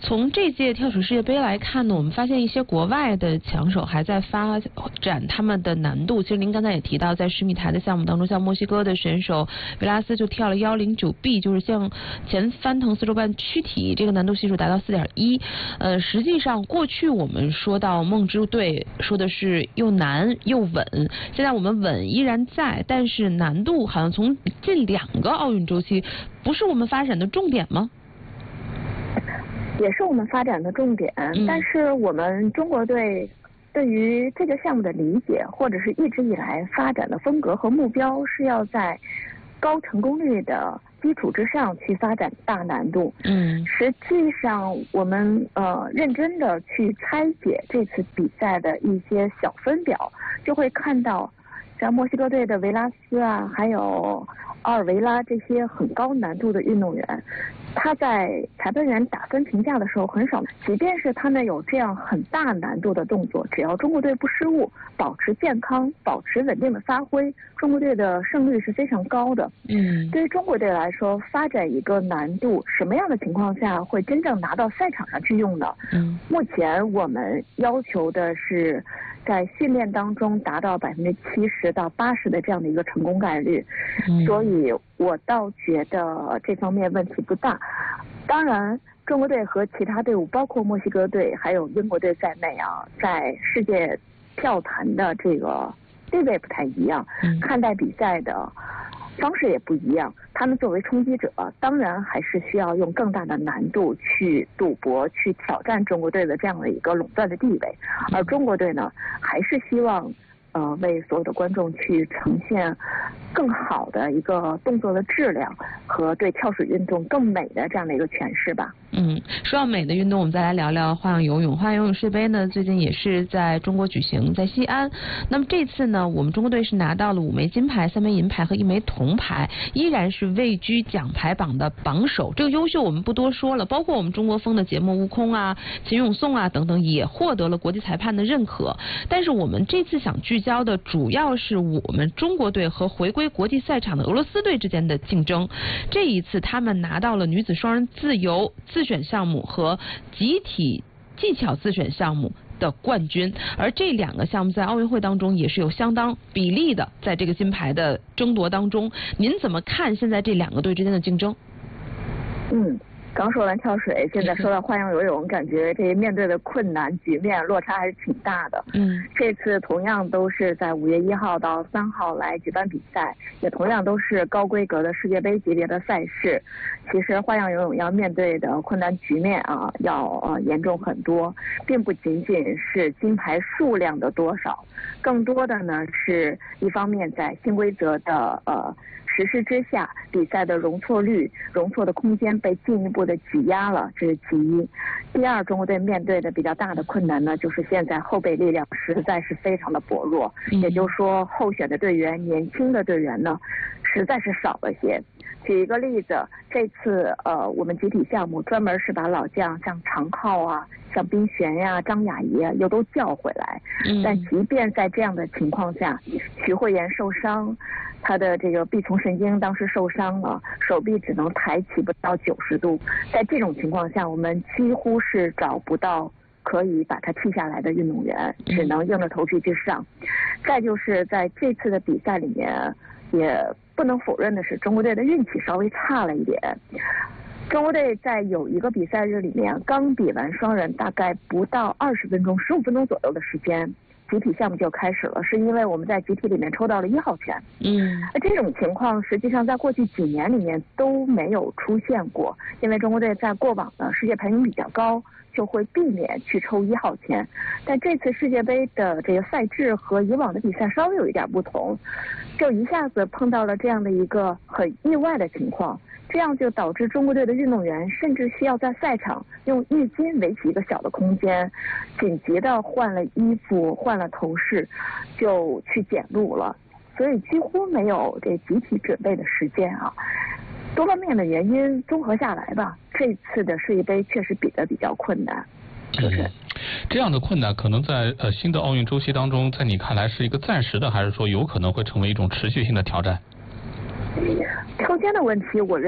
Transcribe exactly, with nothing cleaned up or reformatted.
从这届跳水世界杯来看呢，我们发现一些国外的强手还在发展他们的难度。其实您刚才也提到，在十米台的项目当中，像墨西哥的选手维拉斯就跳了幺零九 B， 就是向前翻腾四周半躯体，这个难度系数达到四点一。呃，实际上过去我们说到梦之队说的是又难又稳，现在我们稳依然在，但是难度好像从近两个奥运周期不是我们发展的重点吗？ 也是我们发展的重点， 嗯、 但是我们中国队对于这个项目的理解，或者是一直以来发展的风格和目标，是要在高成功率的基础之上去发展大难度。 嗯， 实际上我们呃认真的去拆解这次比赛的一些小分表，就会看到像墨西哥队的维拉斯啊，还有奥尔维拉这些很高难度的运动员，他在裁判员打分评价的时候很少，即便是他们有这样很大难度的动作，只要中国队不失误，保持健康，保持稳定的发挥，中国队的胜率是非常高的。 嗯， 对于中国队来说，发展一个难度，什么样的情况下会真正拿到赛场上去用呢？ 嗯， 目前我们要求的是在训练当中达到百分之七十到八十的这样的一个成功概率， 嗯、 所以我倒觉得这方面问题不大。当然，中国队和其他队伍，包括墨西哥队还有英国队在内啊，在世界跳坛的这个地位不太一样， 嗯、 看待比赛的方式也不一样。他们作为冲击者，当然还是需要用更大的难度去赌博、去挑战中国队的这样的一个垄断的地位。而中国队呢，还是希望呃为所有的观众去呈现更好的一个动作的质量和对跳水运动更美的这样的一个诠释吧。 嗯，说到美的运动，我们再来聊聊花样游泳。花样游泳世界杯呢，最近也是在中国举行，在西安。那么这次呢，我们中国队是拿到了五枚金牌、三枚银牌和一枚铜牌，依然是位居奖牌榜的榜首。这个优秀我们不多说了，包括我们中国风的节目悟空啊、秦永颂啊等等，也获得了国际裁判的认可。但是我们这次想聚焦的，主要是我们中国队和回归国际赛场的俄罗斯队之间的竞争。这一次，他们拿到了女子双人自由自选项目和集体技巧自选项目的冠军，而这两个项目在奥运会当中也是有相当比例的在这个金牌的争夺当中。您怎么看现在这两个队之间的竞争？ 嗯。刚说完跳水，现在说到花样游泳，感觉这面对的困难局面落差还是挺大的。 嗯， 这次同样都是在五月一号到三号来举办比赛，也同样都是高规格的世界杯级别的赛事。其实花样游泳要面对的困难局面啊，要呃严重很多，并不仅仅是金牌数量的多少，更多的呢是一方面在新规则的呃。实施之下，比赛的容错率、容错的空间被进一步的挤压了，这是其一。第二，中国队面对的比较大的困难呢，就是现在后备力量实在是非常的薄弱， 嗯、 也就是说，候选的队员、年轻的队员呢，实在是少了些。举一个例子，这次呃，我们集体项目专门是把老将像常浩啊、像冰璇呀、啊、张雅怡啊，又都叫回来。 嗯、 但即便在这样的情况下，徐慧妍受伤。他的这个臂丛神经当时受伤了，手臂只能抬起不到九十度。在这种情况下，我们几乎是找不到可以把他替下来的运动员，只能硬着头皮去上。再就是在这次的比赛里面，也不能否认的是，中国队的运气稍微差了一点。中国队在有一个比赛日里面，刚比完双人，大概不到二十分钟、十五分钟左右的时间。集体项目就开始了，是因为我们在集体里面抽到了一号签。 嗯， 这种情况实际上在过去几年里面都没有出现过，因为中国队在过往的世界排名比较高，就会避免去抽一号签。但这次世界杯的这个赛制和以往的比赛稍微有一点不同，就一下子碰到了这样的一个很意外的情况。这样就导致中国队的运动员甚至需要在赛场用浴巾围起一个小的空间，紧急的换了衣服、换了头饰，就去检录了，所以几乎没有这集体准备的时间啊。多方面的原因综合下来吧，这次的世界杯确实比得比较困难。就是、 嗯、这样的困难可能在呃新的奥运周期当中，在你看来是一个暂时的，还是说有可能会成为一种持续性的挑战？ 抽签的问题，我认为